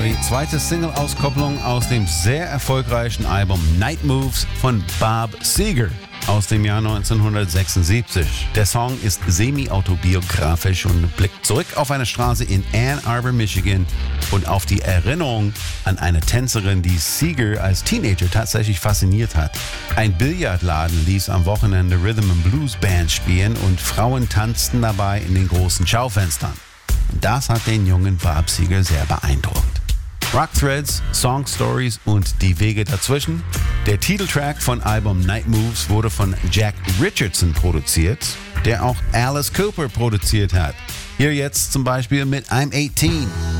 die zweite Single-Auskopplung aus dem sehr erfolgreichen Album Night Moves von Bob Seger aus dem Jahr 1976. Der Song ist semi-autobiografisch und blickt zurück auf eine Straße in Ann Arbor, Michigan und auf die Erinnerung an eine Tänzerin, die Seger als Teenager tatsächlich fasziniert hat. Ein Billardladen ließ am Wochenende Rhythm and Blues Band spielen und Frauen tanzten dabei in den großen Schaufenstern. Das hat den jungen Bob Seger sehr beeindruckt. Rock Threads, Song Stories und die Wege dazwischen. Der Titeltrack von Album Night Moves wurde von Jack Richardson produziert, der auch Alice Cooper produziert hat. Hier jetzt zum Beispiel mit I'm 18.